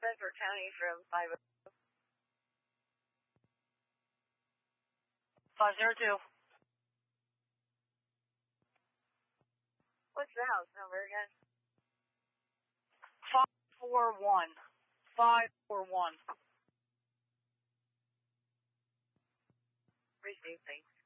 Bedford County from 502. What's the house number again? 541. 541. Received, thanks.